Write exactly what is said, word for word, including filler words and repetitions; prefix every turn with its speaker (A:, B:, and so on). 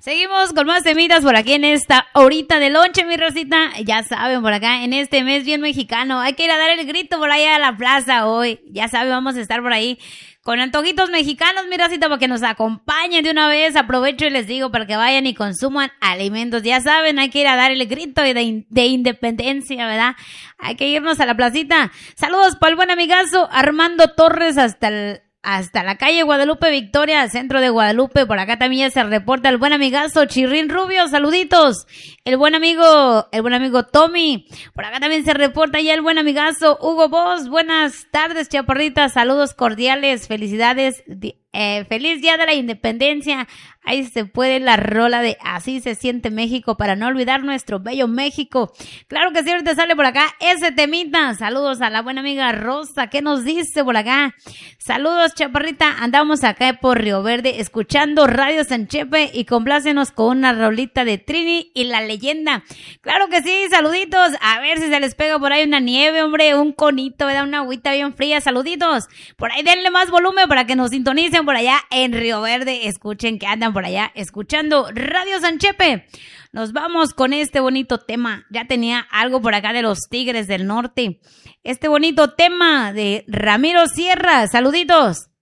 A: Seguimos con más temitas por aquí en esta horita de lonche, mi Rosita. Ya saben, por acá en este mes bien mexicano, hay que ir a dar el grito por allá a la plaza hoy. Ya saben, vamos a estar por ahí con antojitos mexicanos, mi Rosita, para que nos acompañen de una vez. Aprovecho y les digo para que vayan y consuman alimentos. Ya saben, hay que ir a dar el grito de, de independencia, ¿verdad? Hay que irnos a la placita. Saludos para el buen amigazo Armando Torres hasta el... hasta la calle Guadalupe Victoria, centro de Guadalupe. Por acá también se reporta el buen amigazo Chirrín Rubio, saluditos. El buen amigo, el buen amigo Tommy. Por acá también se reporta ya el buen amigazo Hugo Boss. Buenas tardes, chaparrita, saludos cordiales, felicidades, eh, feliz día de la independencia. Ahí se puede la rola de Así se siente México para no olvidar nuestro bello México. Claro que sí, ahorita sale por acá ese temita. Saludos a la buena amiga Rosa. ¿Qué nos dice por acá? Saludos, chaparrita. Andamos acá por Río Verde escuchando Radio Sanchepe y complácenos con una rolita de Trini y la leyenda. Claro que sí, saluditos. A ver si se les pega por ahí una nieve, hombre, un conito, ¿verdad? Una agüita bien fría. Saluditos. Por ahí denle más volumen para que nos sintonicen por allá en Río Verde. Escuchen que andan por allá escuchando Radio Sanchepe. Nos vamos con este bonito tema. Ya tenía algo por acá de los Tigres del Norte. Este bonito tema de Ramiro Sierra. Saluditos.